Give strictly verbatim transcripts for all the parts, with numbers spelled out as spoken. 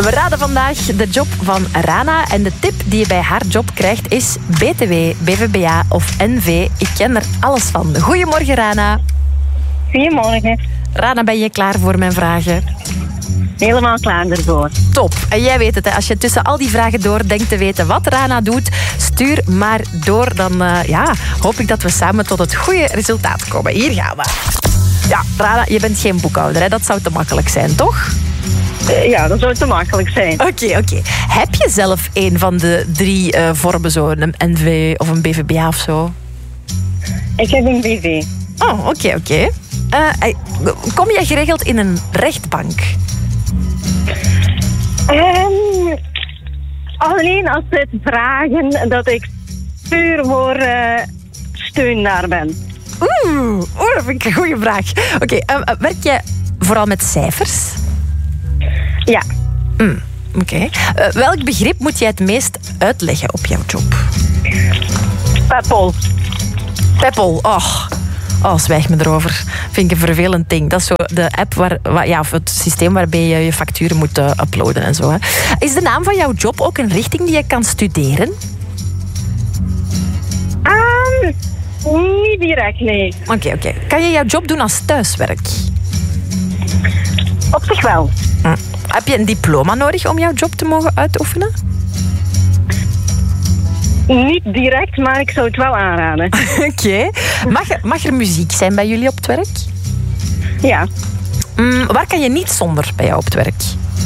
We raden vandaag de job van Rana. En de tip die je bij haar job krijgt is B T W, B V B A of N V. Ik ken er alles van. Goedemorgen, Rana. Goedemorgen. Rana, ben je klaar voor mijn vragen? Helemaal klaar ervoor. Top. En jij weet het, hè. Als je tussen al die vragen door denkt te weten wat Rana doet, stuur maar door. Dan uh, ja, hoop ik dat we samen tot het goede resultaat komen. Hier gaan we. Ja, Rana, je bent geen boekhouder, hè? Dat zou te makkelijk zijn, toch? Ja, dat zou te makkelijk zijn. Oké, okay, oké. Okay. Heb je zelf een van de drie uh, vormen, zo een N V of een B V B A of zo? Ik heb een B V. Oh, oké, okay, oké. Okay. Uh, kom je geregeld in een rechtbank? Um, alleen als ze het vragen dat ik puur voor uh, steun daar ben. Oeh, oeh, dat vind ik een goede vraag. Oké, okay, uh, uh, werk je vooral met cijfers? Ja. Mm, Oké. Okay. Uh, welk begrip moet jij het meest uitleggen op jouw job? Peppol. Peppol, oh. Oh, zwijg me erover. Vind ik een vervelend ding. Dat is zo de app, waar, waar, ja, of het systeem waarbij je je facturen moet uh, uploaden en zo. Hè. Is de naam van jouw job ook een richting die je kan studeren? Um, niet direct, nee. Oké, okay, oké. Okay. Kan je jouw job doen als thuiswerk? Op zich wel. Hm. Heb je een diploma nodig om jouw job te mogen uitoefenen? Niet direct, maar ik zou het wel aanraden. Oké. Okay. Mag, mag er muziek zijn bij jullie op het werk? Ja. Mm, waar kan je niet zonder bij jou op het werk?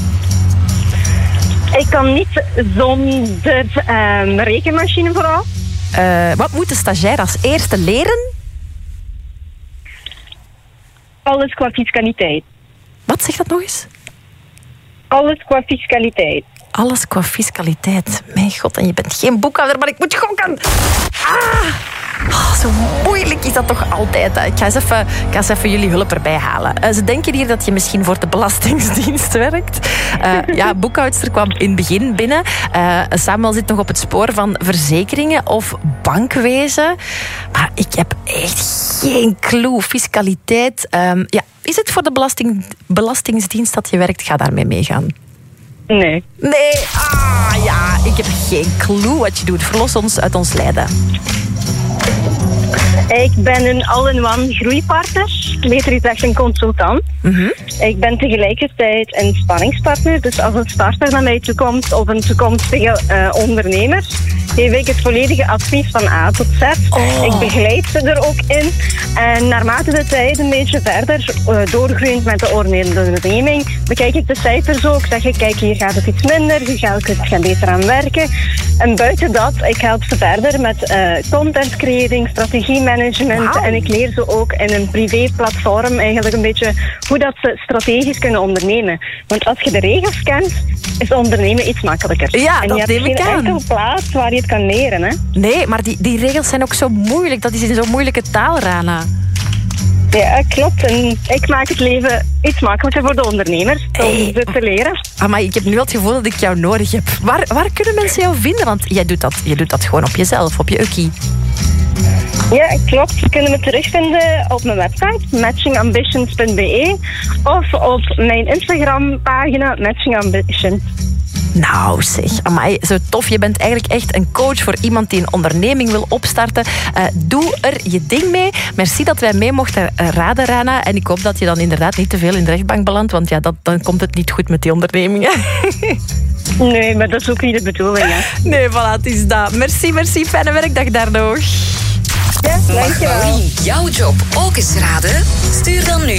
Ik kan niet zonder um, rekenmachine vooral. Uh, wat moet de stagiair als eerste leren? Alles qua fiscaliteit. Wat, zeg dat nog eens? Alles qua fiscaliteit. Alles qua fiscaliteit. Mijn god, en je bent geen boekhouder, maar ik moet gokken. Ah! Oh, zo moeilijk is dat toch altijd. Hè? Ik ga eens even, ik ga eens even jullie hulp erbij halen. Uh, ze denken hier dat je misschien voor de Belastingdienst werkt. Uh, ja, boekhoudster kwam in het begin binnen. Uh, Samuel zit nog op het spoor van verzekeringen of bankwezen. Maar ik heb echt geen clue. Fiscaliteit. Um, ja, is het voor de belasting, Belastingdienst dat je werkt? Ga daarmee meegaan. Nee. Nee, ah ja, ik heb geen clue wat je doet. Verlos ons uit ons lijden. Ik ben een all-in-one groeipartner. Beter gezegd een consultant. Mm-hmm. Ik ben tegelijkertijd een spanningspartner. Dus als een starter naar mij toe komt of een toekomstige uh, ondernemer, geef ik het volledige advies van A tot Z. Oh. Ik begeleid ze er ook in. En naarmate de tijd een beetje verder uh, doorgroeit met de onderneming, bekijk ik de cijfers ook. Zeg ik, kijk, hier gaat het iets minder, hier ga ik het gaan beter aan werken. En buiten dat, ik help ze verder met uh, content creating, strategiemanagement. Wow. En ik leer ze ook in een privé platform eigenlijk een beetje hoe dat ze strategisch kunnen ondernemen. Want als je de regels kent, is ondernemen iets makkelijker. Ja, en dat je hebt neem ik geen aan. enkele plaats waar je het kan leren. Hè? Nee, maar die, die regels zijn ook zo moeilijk. Dat is in zo'n moeilijke taal, Rana. Ja, klopt. En ik maak het leven iets makkelijker voor de ondernemers om hey. ze te leren. Ah, maar ik heb nu al het gevoel dat ik jou nodig heb. Waar, waar kunnen mensen jou vinden? Want jij doet dat, jij doet dat gewoon op jezelf, op je ukkie. Ja, klopt. Ze kunnen me terugvinden op mijn website matching ambitions punt b e of op mijn Instagram-pagina Matching Ambitions. Nou zeg, amai, zo tof. Je bent eigenlijk echt een coach voor iemand die een onderneming wil opstarten. Uh, doe er je ding mee. Merci dat wij mee mochten raden, Rana. En ik hoop dat je dan inderdaad niet te veel in de rechtbank belandt, want ja, dat, dan komt het niet goed met die ondernemingen. Nee, maar dat is ook niet de bedoeling. Hè. Nee, voilà, het is dat. Merci, merci. Fijne werkdag daar nog. Ja, dankjewel. Jouw job ook eens raden? Stuur dan nu